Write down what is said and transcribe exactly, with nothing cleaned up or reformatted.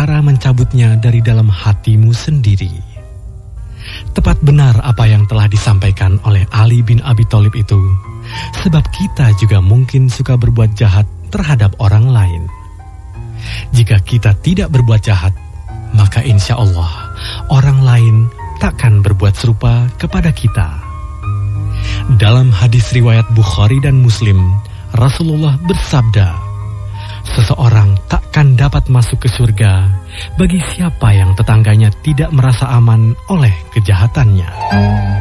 cara mencabutnya dari dalam hatimu sendiri. Tepat benar apa yang telah disampaikan oleh Ali bin Abi Thalib itu, sebab kita juga mungkin suka berbuat jahat terhadap orang lain. Jika kita tidak berbuat jahat, maka insya Allah orang lain takkan berbuat serupa kepada kita. Dalam hadis riwayat Bukhari dan Muslim, Rasulullah bersabda, seseorang takkan dapat masuk ke surga bagi siapa yang tetangganya tidak merasa aman oleh kejahatannya.